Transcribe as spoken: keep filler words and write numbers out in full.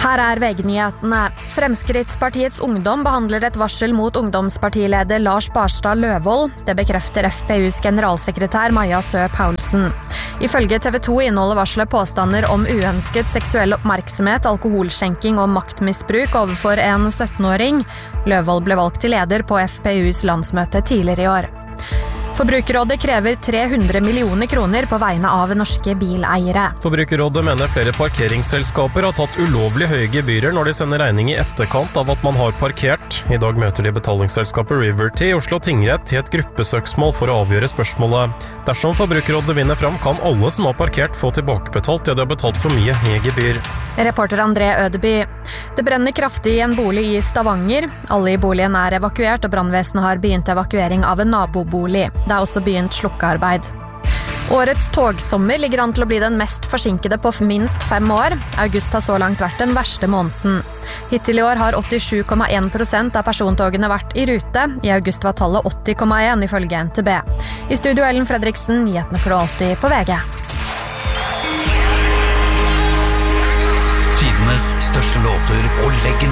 Her er V G-nyhetene. Fremskrittspartiets ungdom behandler et varsel mot ungdomspartileder Lars Barstad Løvold. Det bekrefter F P U's generalsekretær Maja Sø Paulsen. Ifølge T V to inneholder varselet påstander om uønsket seksuell oppmerksomhet, alkoholskjenking og maktmisbruk overfor en syttenåring. Løvold ble valgt til leder på F P U's landsmøte tidligere i år. Forbrukerrådet krever tre hundre millioner kroner på vegne av norske bileiere. Forbrukerrådet mener flere parkeringsselskaper har tatt ulovlig høye gebyrer når de sender regning i etterkant av at man har parkert. I dag møter de betalingsselskapet Riverty i Oslo tingrett til et gruppesøksmål for å avgjøre spørsmålet. Dersom Forbrukerrådet vinner fram, kan alle som har parkert få tilbakebetalt det de har betalt for mye i gebyr. Reporter André Ødeby. Det brenner kraftig i en bolig i Stavanger. Alle i boligen er evakuert, og brannvesenet har begynt evakuering av en nabobolig. Det er også begynt slukkearbeid. Årets togsommer ligger an til å bli den mest forsinkede på minst fem år. August har så langt vært den verste måneden. Hittil i år har åttisju komma en prosent av persontogene vært i rute. I august var tallet åtti komma en ifølge N T B. I studio Ellen Fredriksen, nyhetene får du alltid på V G. Tidenes største låter og legend